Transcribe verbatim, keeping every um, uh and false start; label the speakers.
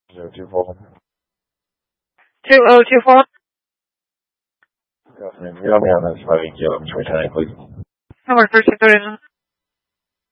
Speaker 1: zero two four.
Speaker 2: two oh two four.
Speaker 1: Good afternoon. Can you help me on this phone? I'm returning, please.
Speaker 2: Number three two three.